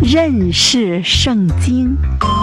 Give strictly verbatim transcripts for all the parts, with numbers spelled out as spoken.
认识圣经。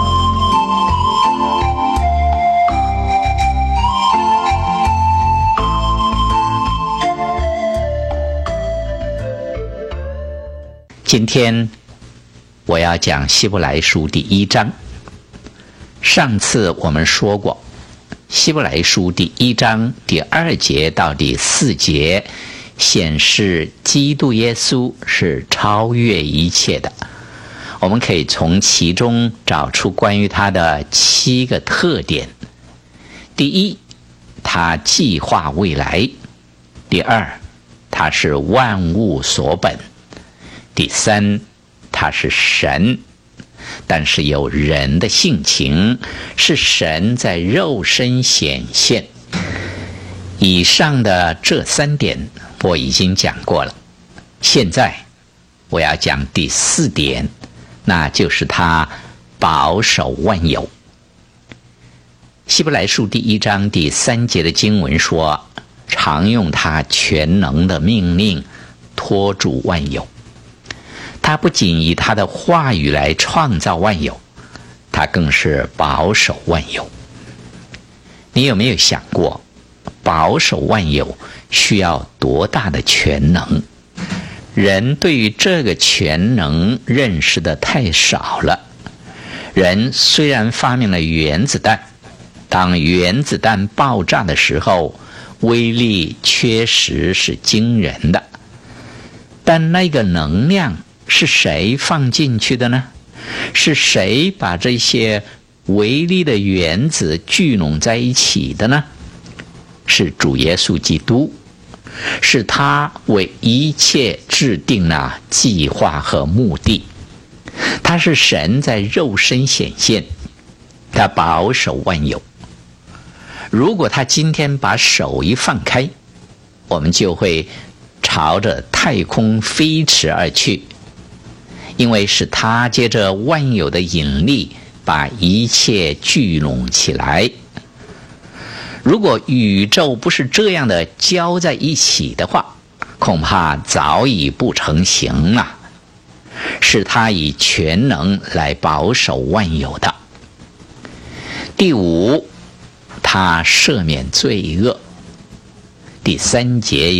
今天我要讲希伯来书第一章。上次我们说过，希伯来书第一章第二节到第四节显示基督耶稣是超越一切的。我们可以从其中找出关于他的七个特点。第一，他计划未来；第二，他是万物所本；第三，他是神，但是有人的性情，是神在肉身显现。以上的这三点我已经讲过了，现在我要讲第四点，那就是他保守万有。希伯来书第一章第三节的经文说，常用他全能的命令托住万有。他不仅以他的话语来创造万有，他更是保守万有。你有没有想过，保守万有需要多大的全能？人对于这个全能认识的太少了。人虽然发明了原子弹，当原子弹爆炸的时候，威力确实是惊人的，但那个能量是谁放进去的呢？是谁把这些微粒的原子聚拢在一起的呢？是主耶稣基督，是他为一切制定了计划和目的。他是神在肉身显现，他保守万有。如果他今天把手一放开，我们就会朝着太空飞驰而去，因为是他借着万有的引力把一切聚拢起来。如果宇宙不是这样的交在一起的话，恐怕早已不成形了。是他以全能来保守万有的。第五，他赦免罪恶。第三节